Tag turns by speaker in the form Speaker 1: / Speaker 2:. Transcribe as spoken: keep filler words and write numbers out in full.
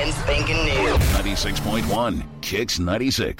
Speaker 1: brand spanking new.
Speaker 2: ninety-six point one Kicks ninety-six.